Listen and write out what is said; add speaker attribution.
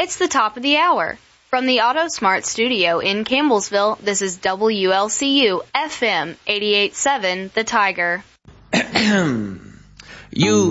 Speaker 1: It's the top of the hour. From the AutoSmart studio in Campbellsville, this is WLCU FM 88.7 The Tiger.
Speaker 2: You